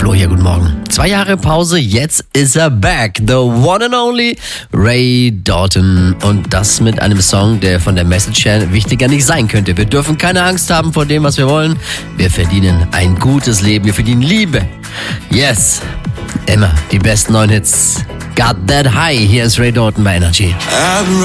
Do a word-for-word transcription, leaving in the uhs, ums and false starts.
Flo hier, guten Morgen. Zwei Jahre Pause, jetzt ist er back. The one and only Ray Dalton. Und das mit einem Song, der von der Message her wichtiger nicht sein könnte. Wir dürfen keine Angst haben vor dem, was wir wollen. Wir verdienen ein gutes Leben. Wir verdienen Liebe. Yes. Immer die besten neuen Hits. Got that high. Hier ist Ray Dalton bei Energy.